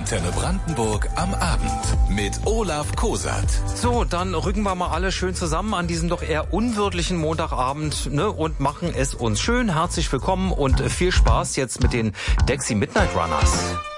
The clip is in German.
Antenne Brandenburg am Abend mit Olaf Kosat. So, dann rücken wir mal alle schön zusammen an diesem doch eher unwirtlichen Montagabend, ne, und machen es uns schön. Herzlich willkommen und viel Spaß jetzt mit den Dexy Midnight Runners.